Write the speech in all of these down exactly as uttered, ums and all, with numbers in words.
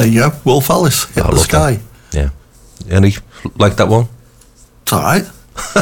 There you go. Wolf Alice, Hit I the love Sky. that. Yeah. Any like that one? It's all right.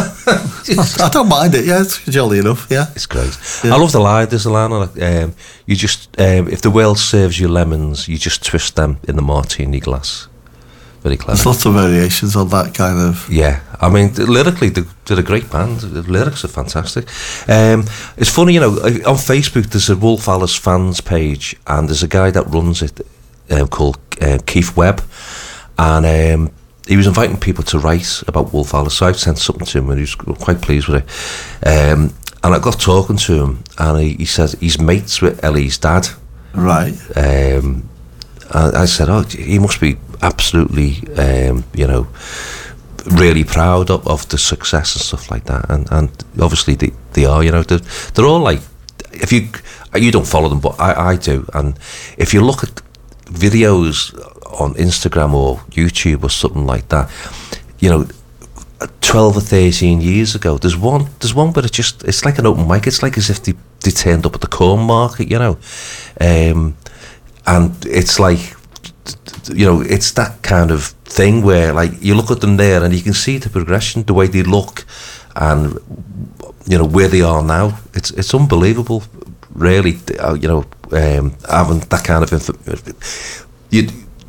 I don't mind it. Yeah, it's jolly enough. Yeah, It's great. Yeah. I love the line. There's a line on it. Um, you just um, if the world serves you lemons, you just twist them in the martini glass. Very clever. there's lots of variations on that kind of. Yeah, I mean, th- lyrically, they did a great band. The lyrics are fantastic. Um, it's funny, you know, on Facebook, there's a Wolf Alice fans page, and there's a guy that runs it um, called uh, Keith Webb, and um, he was inviting people to write about Wolf Alice, so I sent something to him, and he was quite pleased with it. Um, and I got talking to him, and he, he says he's mates with Ellie's dad. Right. Um, and I said, oh, he must be absolutely, um, you know, really proud of, of the success and stuff like that. And, and obviously they, they are, you know, they're, they're all like, if you, you don't follow them, but I, I do. And if you look at videos on Instagram or YouTube or something like that, you know, twelve or thirteen years ago, there's one, there's one where it just, it's like an open mic. It's like as if they, they turned up at the corn market, you know. Um, and it's like, you know, it's that kind of thing where, like, you look at them there and you can see the progression, the way they look, and you know where they are now. It's it's unbelievable, really. You know, um, having that kind of info. You,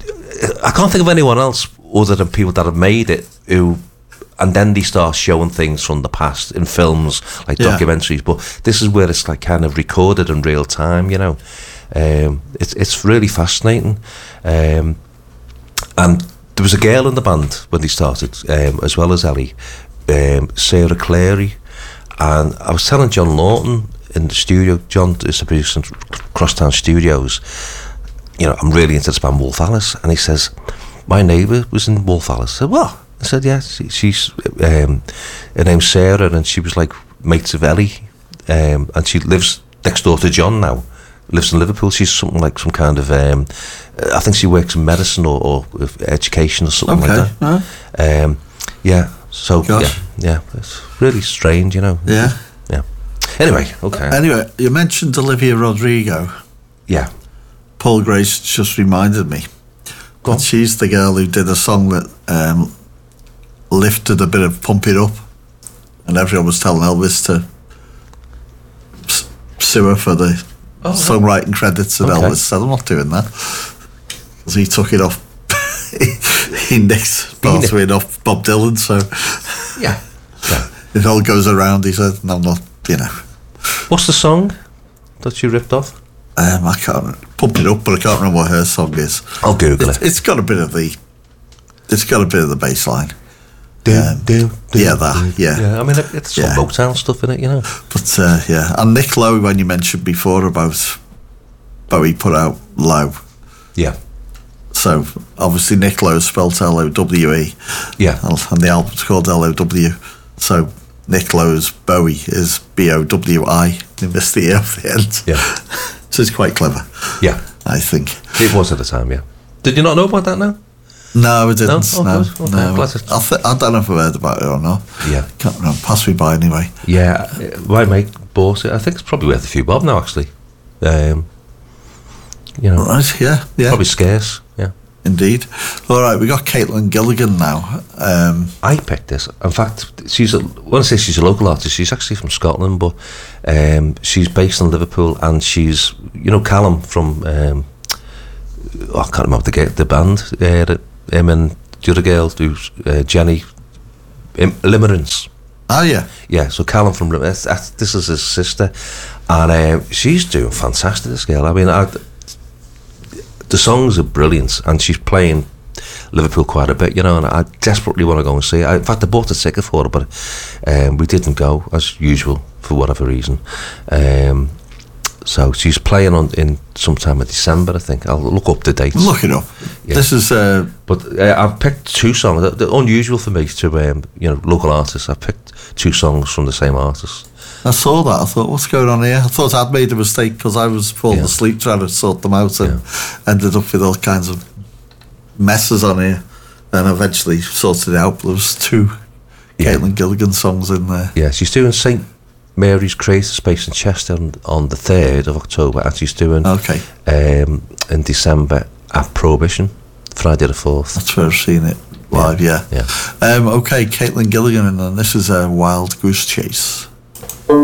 I can't think of anyone else other than people that have made it who, and then they start showing things from the past in films, like Yeah. documentaries. But this is where it's like kind of recorded in real time. You know. Um, it's it's really fascinating, um, and there was a girl in the band when they started, um, as well as Ellie, um, Sarah Clary, and I was telling John Lawton in the studio. John is the producer in Crosstown Studios. You know, I'm really into this band Wolf Alice, and he says my neighbour was in Wolf Alice. I said, what? I said, yeah, she, she's um, her name's Sarah, and she was like mates of Ellie, um, and she lives next door to John now. Lives in Liverpool. She's something like some kind of um, I think she works in medicine or, or education or something Okay. like that. Huh? Um, yeah. So Gosh. yeah, yeah, it's really strange, you know. Yeah. Yeah. Anyway, okay. Anyway, you mentioned Olivia Rodrigo. Yeah. Paul Grace just reminded me. Go on. And she's the girl who did a song that um, lifted a bit of Pump It Up, and everyone was telling Elvis to s- sue her for the Oh, songwriting credits, and okay. Elvis said, I'm not doing that, because he took it off. He nicked part of it off Bob Dylan, so Yeah. Yeah. it all goes around. He said, no, I'm not, you know. What's the song that you ripped off? Um, I can't Pump It Up, but I can't remember what her song is. I'll Google It's, it. it's got a bit of the, it's got a bit of the bass line. Do, um, do, do, yeah, that, do. yeah. Yeah, I mean, it- it's some Yeah. Motown stuff in it, you know. But uh, yeah, and Nick Lowe, when you mentioned before about Bowie put out Lowe, Yeah. so obviously Nick Lowe is spelled L O W E, Yeah. and, and the album's called L O W, so Nick Lowe's Bowie is B O W I, you missed the E off the end. Yeah. So it's quite clever, Yeah. I think. It was at the time, yeah. Did you not know about that now? No, I didn't. No? No, Oh, no. good. Okay, no. glad to- I, th- I don't know if I've heard about it or not. Yeah. Can't remember. Passed me by anyway. Yeah, uh, my mate bought it. I think it's probably worth a few bob now, actually. Um, you know, Right, yeah, yeah, probably scarce. Yeah, indeed. All right, we got Caitlin Gilligan now. Um, I picked this. In fact, she's a, when I say she's a local artist, she's actually from Scotland, but um, she's based in Liverpool, and she's, you know, Callum from um, oh, I can't remember the ga- the band. Uh, that- him and the other girl, who's uh, Jenny um, Limerence. oh, yeah. Yeah, so Callum from Limerence, that's, this is his sister, and uh, she's doing fantastic, this girl. I mean, I, the songs are brilliant, and she's playing Liverpool quite a bit, you know, and I desperately want to go and see her. In fact, I bought a ticket for her, but um, we didn't go, as usual, for whatever reason. Um, so she's playing on in sometime in December, I think. I'll look up the dates. Look it up. Yeah. This is... Uh, But uh, I've picked two songs. They're, they're unusual for me to, um, you know, local artists. I've picked two songs from the same artist. I saw that. I thought, what's going on here? I thought I'd made a mistake because I was falling Yeah. asleep trying to sort them out, and ended up with all kinds of messes on here. And eventually sorted it out. There was two Yeah. Caitlin Gilligan songs in there. Yeah, she's doing Saint Mary's Creative Space in Chester on, on the third of October, and she's doing Okay. um, in December at Prohibition Friday the fourth. That's where I've seen it live. Yeah. Yeah. Um, okay, Caitlin Gilligan, and this is a Wild Goose Chase.